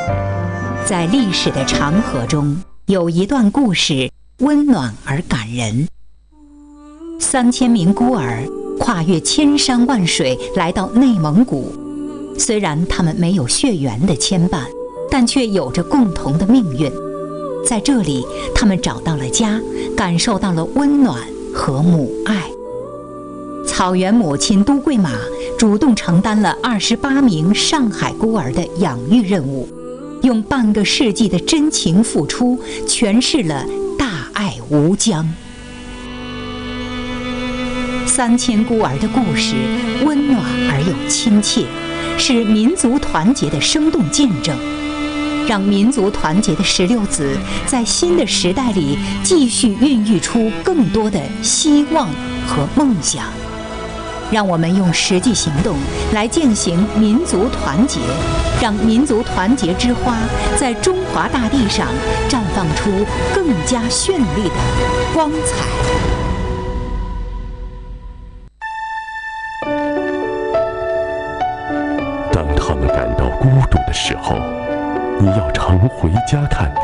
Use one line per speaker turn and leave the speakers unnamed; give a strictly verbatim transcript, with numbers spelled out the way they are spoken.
在历史的长河中，有一段故事温暖而感人。三千名孤儿跨越千山万水来到内蒙古，虽然他们没有血缘的牵绊，但却有着共同的命运。在这里，他们找到了家，感受到了温暖和母爱。草原母亲都桂马主动承担了二十八名上海孤儿的养育任务，用半个世纪的真情付出，诠释了大爱无疆。三千孤儿的故事温暖而又亲切，是民族团结的生动见证。让民族团结的石榴籽在新的时代里继续孕育出更多的希望和梦想。让我们用实际行动来践行民族团结，让民族团结之花在中华大地上绽放出更加绚丽的光彩。
当他们感到孤独的时候，你要常回家看